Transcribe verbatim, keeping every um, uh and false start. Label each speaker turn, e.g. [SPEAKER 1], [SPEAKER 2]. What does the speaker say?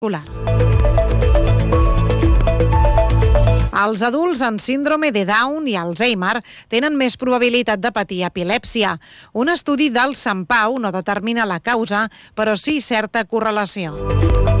[SPEAKER 1] escolar. Els adults amb síndrome de Down i Alzheimer tenen més probabilitat de patir epilèpsia. Un estudi del Sant Pau no determina la causa, però sí certa correlació.